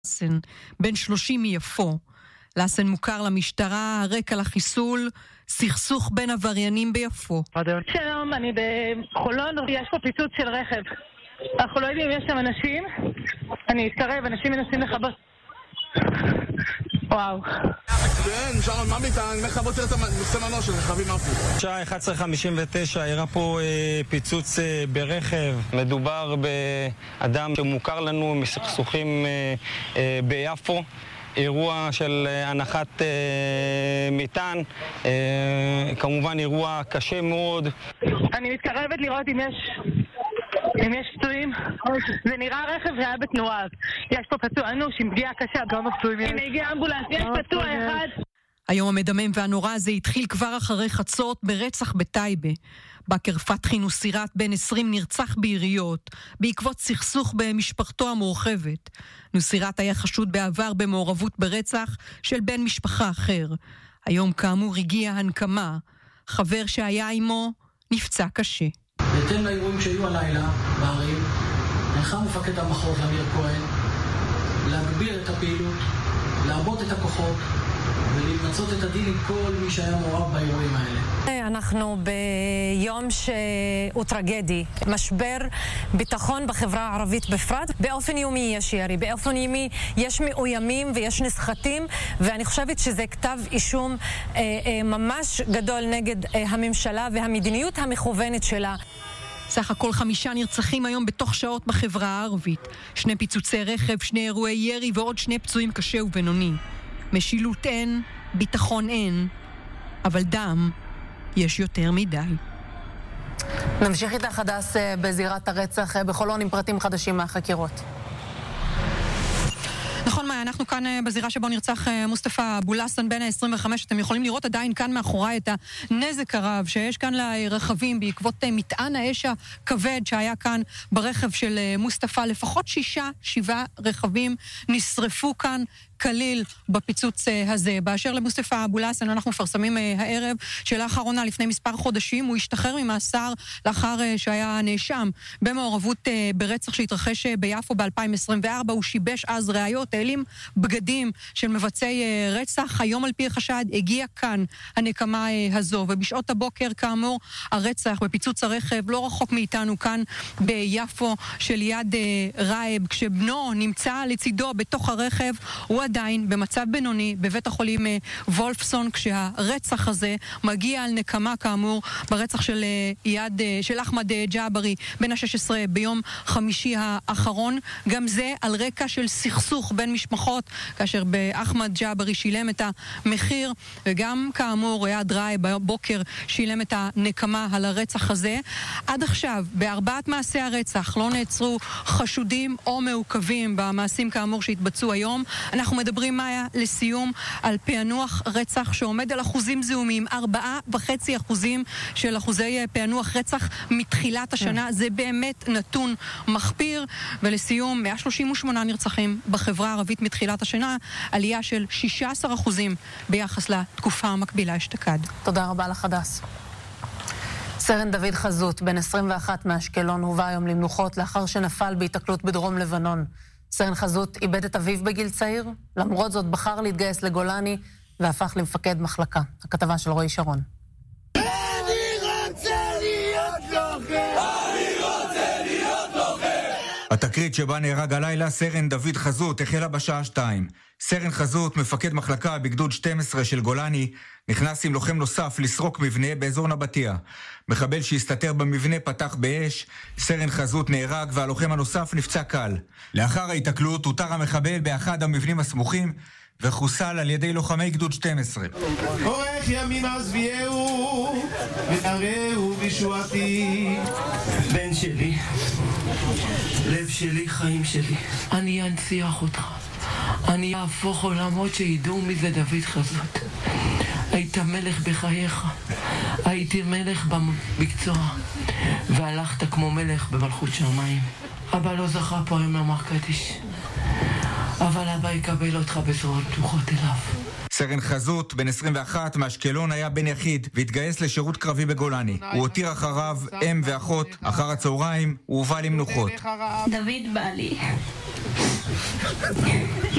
לסן, בן 30 מיפו. לסן מוכר למשטרה, רקע לחיסול, סכסוך בין עבריינים ביפו. שלום, אני בחולון, יש פה פיצוץ של רכב. אנחנו לא יודעים אם יש שם אנשים. אני אתקרב, אנשים מנסים לחבות. וואו. כן, שרון, מה ביטן? מחבות את המנוע של רכבים מהפוך. שעה 11:59, היה פה פיצוץ ברכב. מדובר באדם שמוכר לנו מסכסוכים ביפו. אירוע של הנחת מטען, כמובן אירוע קשה מאוד. אני מתקרבת לראות אם יש פצועים. זה נראה רכב שהיה בתנועה. יש פה פצוע אנוש עם פגיעה קשה. כמה פצועים יש? הנה הגיע אמבולנס, יש פצוע אחד. היום המדמם והנורא הזה התחיל כבר אחרי חצות ברצח בטייבה. בכר פתחי נוסירת בן 20 נרצח ביריות בעקבות סכסוך במשפחתו המורחבת. נוסירת היה חשוד בעבר במעורבות ברצח של בן משפחה אחר. היום כאמור הגיע הנקמה. חבר שהיה עמו נפצע קשה. בהתאם לאירועים שהיו הלילה בערים, הנחה מפקד המחוז אמיר כהן להגביר את הפעילות, לעבות את הכוחות ולמצות את הדין עם כל מי שהיה מעורב באירועים האלה. אנחנו ביום שהוא טרגדי, משבר ביטחון בחברה הערבית בפרט. באופן יומי יש ירי, באופן יומי יש מאוימים ויש נסחטים, ואני חושבת שזה כתב אישום ממש גדול נגד הממשלה והמדיניות המכוונת שלה. סך הכל 5 נרצחים היום בתוך שעות בחברה הערבית. 2 פיצוצי רכב, 2 אירועי ירי ועוד 2 פצועים קשה ובינוני. משילות אין, ביטחון אין, אבל דם יש יותר מדי. נמשיך איתך הדס בזירת הרצח בחולון עם פרטים חדשים מהחקירות. נכון, מה, אנחנו כאן בזירה שבו נרצח מוסטפא אבו לסן בן ה-25. אתם יכולים לראות עדיין כאן מאחוריי את הנזק הרב שיש כאן לרכבים בעקבות מטען האש הכבד שהיה כאן ברכב של מוסטפא. לפחות 6-7 רכבים נשרפו כאן כליל בפיצוץ הזה. באשר למוסטפא אבו לסן, אנחנו מפרסמים הערב שלאחרונה לפני מספר חודשים הוא השתחרר ממאסר לאחר שהיה נאשם במעורבות ברצח שהתרחש ביפו ב-2024. הוא שיבש אז ראיות, העלים בגדים של מבצעי רצח. היום על פי החשד הגיע כאן הנקמה הזו, ובשעות הבוקר כאמור הרצח בפיצוץ הרכב לא רחוק מאיתנו כאן ביפו של יד רייב, כשבנו נמצא לצידו בתוך הרכב. הוא עדיין במצב בינוני בבית החולים וולפסון, כשהרצח הזה מגיע על נקמה כאמור ברצח של אחמד ג'אברי בן ה-16 ביום חמישי האחרון. גם זה על רקע של סכסוך בין משפחות, כאשר באחמד ג'אברי שילם את המחיר, וגם כאמור יד ראי בבוקר שילם את הנקמה על הרצח הזה. עד עכשיו בארבעת מעשי הרצח לא נעצרו חשודים או מעוכבים במעשים כאמור שהתבצעו היום. אנחנו מדברים מאיה לסיום על פענוח רצח שעומד על אחוזים זהומים, 4.5% של אחוזי פענוח רצח מתחילת השנה. זה באמת נתון מחפיר. ולסיום, 138 נרצחים בחברה הערבית מתחילת השנה, עלייה של 16% ביחס לתקופה המקבילה אשתקד. תודה רבה לך הדס. סרן דוד חזות, בן 21 מאשקלון, הובא היום למנוחות לאחר שנפל בהתקלות בדרום לבנון. סרן חזות איבד את אביו בגיל צעיר, למרות זאת בחר להתגייס לגולני והפך למפקד מחלקה. הכתבה של רועי שרון. אני רוצה להיות לוחם! אני רוצה להיות לוחם! התקרית שבה נהרג הלילה סרן דוד חזות החלה בשעה 2. סרן חזות, מפקד מחלקה בגדוד 12 של גולני, נכנס עם לוחם נוסף לסרוק מבנה באזור נבטיה. מחבל שהסתתר במבנה פתח באש, סרן חזות נהרג והלוחם הנוסף נפצע קל. לאחר ההתקלות הותר המחבל באחד המבנים הסמוכים וחוסל על ידי לוחמי גדוד 12. אורך ימים עזביהו ונראהו בישועתי. בן שלי, לב שלי, חיים שלי, אני אנציח אותך, אני אהפוך עולמות שידעו מי זה דוד חזות. היית מלך בחייך, הייתי מלך במקצוע, והלכת כמו מלך במלכות שמיים. אבא לא זכה פה היום לומר קדיש, אבל אבא יקבל אותך בזרועות פתוחות אליו. סרן חזות, בן 21 מאשקלון, היה בן יחיד והתגייס לשירות קרבי בגולני. הוא הותיר אחריו אם ואחות. אחר הצהריים הוא הובא למנוחות. דוד בא לי.